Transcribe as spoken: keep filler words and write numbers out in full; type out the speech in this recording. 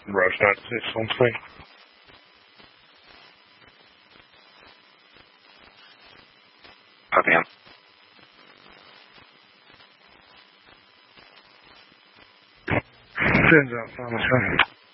Rush ninety-six on screen. Copy him. Sends out, Thomas.